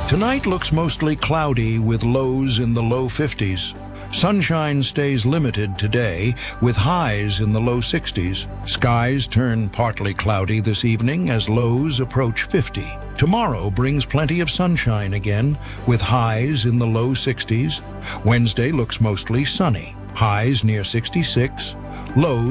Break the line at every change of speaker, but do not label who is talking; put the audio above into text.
Tonight looks mostly cloudy with lows in the low 50s. Sunshine stays limited today with highs in the low 60s. Skies turn partly cloudy this evening as lows approach 50. Tomorrow brings plenty of sunshine again with highs in the low 60s. Wednesday looks mostly sunny. Highs near 66. Lows